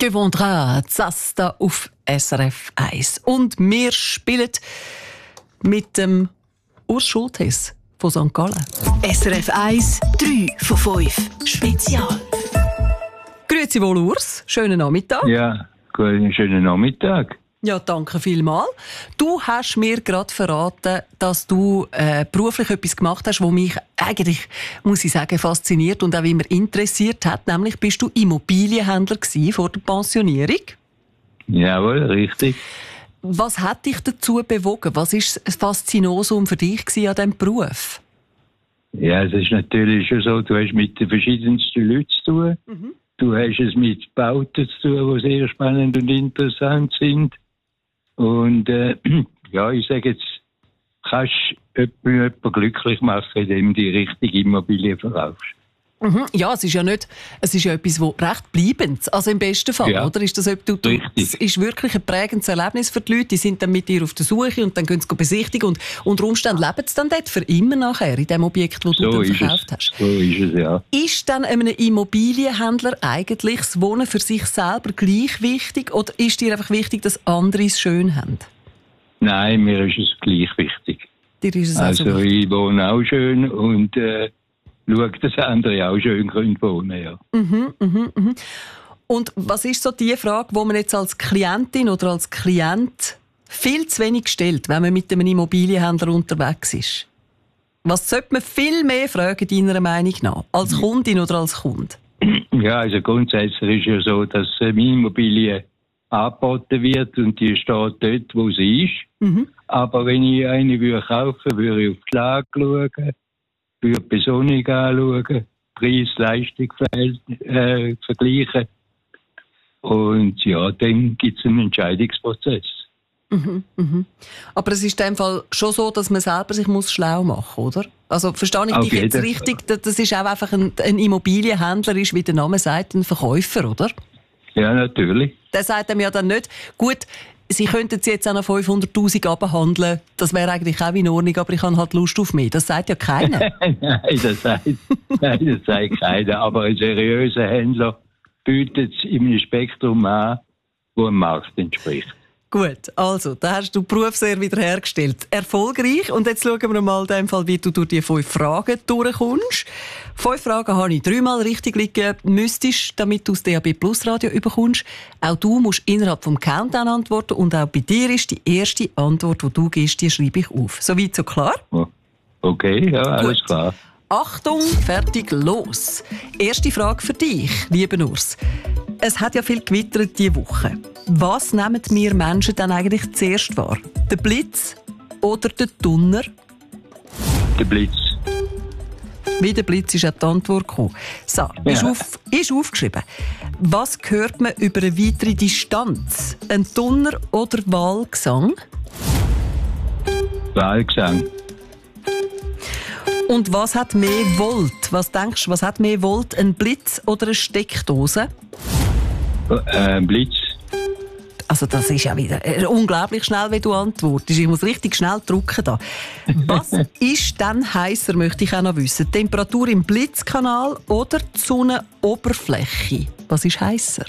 Que vendra, das da auf SRF 1. Und wir spielen mit dem Urs Schulthess von St. Gallen. SRF 1, 3 von 5. Spezial. Grüezi wohl, Urs. Schönen Nachmittag. Ja, guten schönen Nachmittag. Ja, danke vielmals. Du hast mir gerade verraten, dass du beruflich etwas gemacht hast, was mich eigentlich, muss ich sagen, fasziniert und auch immer interessiert hat. Nämlich bist du Immobilienhändler gewesen vor der Pensionierung. Jawohl, richtig. Was hat dich dazu bewogen? Was war das Faszinosum für dich an diesem Beruf? Ja, es ist natürlich schon so, du hast mit den verschiedensten Leuten zu tun. Mhm. Du hast es mit Bauten zu tun, die sehr spannend und interessant sind. Und ja, ich sage jetzt, kannst jemanden glücklich machen, indem du die richtige Immobilie verkaufst. Mhm. Ja, es ist ja etwas, das recht bleibend, also im besten Fall, ja, oder? Ist das, es ist wirklich ein prägendes Erlebnis für die Leute, die sind dann mit dir auf der Suche und dann gehen sie besichtigen und unter Umständen leben sie dann dort für immer nachher in dem Objekt, das du dann verkauft hast. So ist es, ja. Ist dann einem Immobilienhändler eigentlich das Wohnen für sich selber gleich wichtig oder ist dir einfach wichtig, dass andere es schön haben? Nein, mir ist es gleich wichtig. Dir ist es also wichtig. Ich wohne auch schön und schaue, dass andere auch schön wohnen können, ja. Und was ist so die Frage, die man jetzt als Klientin oder als Klient viel zu wenig stellt, wenn man mit einem Immobilienhändler unterwegs ist? Was sollte man viel mehr fragen, deiner Meinung nach, als Kundin oder als Kunde? Ja, also grundsätzlich ist ja so, dass meine Immobilie angeboten wird und die steht dort, wo sie ist. Mhm. Aber wenn ich eine kaufen würde, würde ich auf die Lage schauen, würde die Besonnung anschauen, Preis-Leistung vergleichen. Und ja, dann gibt es einen Entscheidungsprozess. Aber es ist in dem Fall schon so, dass man selber sich schlau machen muss, oder? Also verstehe ich dich jetzt richtig, das ist auch einfach ein Immobilienhändler, ist, wie der Name sagt, ein Verkäufer, oder? Ja, natürlich. Der sagt einem ja dann nicht, gut, Sie könnten es jetzt auch noch 500'000 abhandeln, das wäre eigentlich auch in Ordnung, aber ich habe halt Lust auf mehr. Das sagt ja keiner. Nein, das sagt keiner. Aber ein seriöser Händler bietet es in einem Spektrum an, das dem Markt entspricht. Gut, also, da hast du den Beruf sehr wiederhergestellt. Erfolgreich. Und jetzt schauen wir mal in dem Fall, wie du durch die 5 Fragen durchkommst. 5 Fragen habe ich 3-mal richtig liegen müsstest, damit du das DAB Plus Radio bekommst. Auch du musst innerhalb vom Countdown antworten und auch bei dir ist die erste Antwort, die du gibst, die schreibe ich auf. Soweit so klar? Okay, ja, alles Gut. klar. Achtung, fertig, los. Erste Frage für dich, lieber Urs. Es hat ja viel gewittert diese Woche. Was nehmen wir Menschen dann eigentlich zuerst wahr? Der Blitz oder der Donner? Der Blitz. Wie der Blitz ist auch die Antwort gekommen. So, ist aufgeschrieben. Was hört man über eine weitere Distanz? Ein Donner oder Wahlgesang? Wahlgesang. Und was hat mehr Volt? Was denkst du, was hat mehr Volt? Ein Blitz oder eine Steckdose? Blitz. Also das ist ja wieder unglaublich schnell, wie du antwortest. Ich muss richtig schnell drücken da. Was ist dann heißer, möchte ich auch noch wissen? Die Temperatur im Blitzkanal oder die Sonnenoberfläche? Was ist heißer?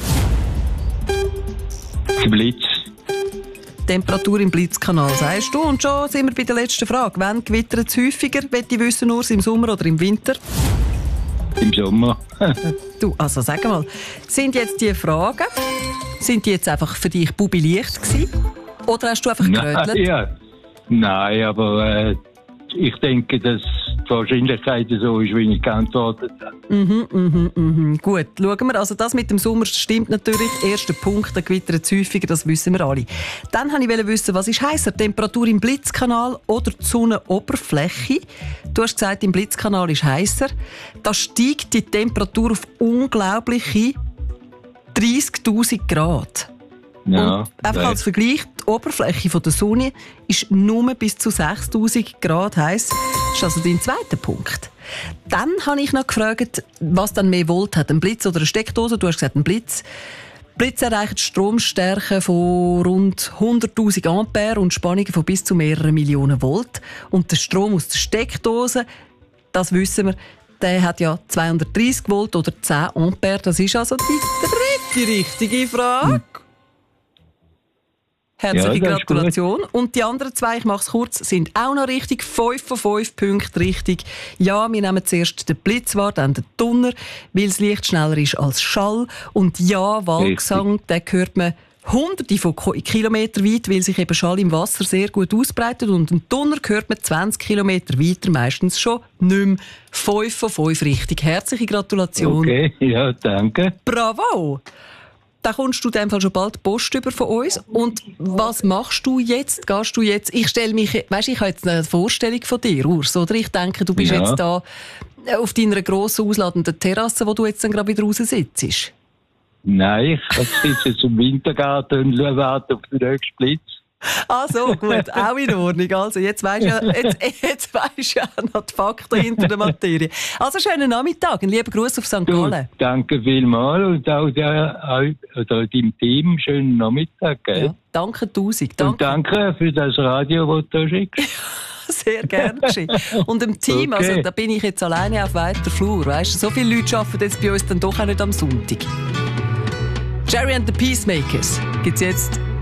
Der Blitz. Temperatur im Blitzkanal, sagst du. Und schon sind wir bei der letzten Frage. Wann gewittert es häufiger? Möchte ich wissen, nur im Sommer oder im Winter? Im Sommer. Du, also sag mal, sind jetzt die Fragen, sind die jetzt einfach für dich bubilicht gewesen? Oder hast du einfach gerödelt? Nein, aber ich denke, dass die Wahrscheinlichkeit so ist, wie ich geantwortet habe. Gut, schauen wir. Also das mit dem Sommer stimmt natürlich. Erster Punkt, der gewittert häufiger, das wissen wir alle. Dann wollte ich wissen, was ist heißer? Temperatur im Blitzkanal oder die Sonnenoberfläche? Du hast gesagt, im Blitzkanal ist heißer. Da steigt die Temperatur auf unglaubliche 30'000 Grad. Ja, und einfach als Vergleich, die Oberfläche der Sonne ist nur bis zu 6'000 Grad heiß. Das ist also dein zweiter Punkt. Dann habe ich noch gefragt, was dann mehr Volt hat, ein Blitz oder eine Steckdose. Du hast gesagt, ein Blitz. Blitz erreicht Stromstärken von rund 100'000 Ampere und Spannungen von bis zu mehreren Millionen Volt. Und der Strom aus der Steckdose, das wissen wir, der hat ja 230 Volt oder 10 Ampere. Das ist also die dritte die richtige Frage. Herzliche Gratulation. Und die anderen 2, ich mache es kurz, sind auch noch richtig. 5 von 5 Punkten richtig. Ja, wir nehmen zuerst den Blitz wahr, dann den Donner, weil das Licht schneller ist als Schall. Und ja, Waldgesang, den hört man Hunderte von Kilometer weit, weil sich eben Schall im Wasser sehr gut ausbreitet. Und den Donner hört man 20 Kilometer weiter, meistens schon nicht mehr. 5 von 5 richtig. Herzliche Gratulation. Okay, ja, danke. Bravo! Da kommst du in dem Fall schon bald Post über von uns. Und was machst du jetzt? Gehst du jetzt? Ich stelle mich, weisst, ich habe jetzt eine Vorstellung von dir, Urs, oder? Ich denke, du bist jetzt da auf deiner grossen, ausladenden Terrasse, wo du jetzt dann gerade wieder raus sitzt. Nein, ich sitze jetzt im Wintergarten und warte auf den nächsten Blitz. Ah so, gut, auch in Ordnung. Also jetzt weisst du ja noch die Fakten hinter der Materie. Also schönen Nachmittag, einen lieben Gruß auf St. Gallen. Danke vielmals und auch deinem Team schönen Nachmittag. Gell? Ja, danke 1000. Danke. Und danke für das Radio, das du schickst. Sehr gerne geschehen. Und im Team, Okay. also da bin ich jetzt alleine auf weiter Flur. Weißt du, so viele Leute arbeiten jetzt bei uns dann doch auch nicht am Sonntag. Jerry and the Peacemakers gibt's jetzt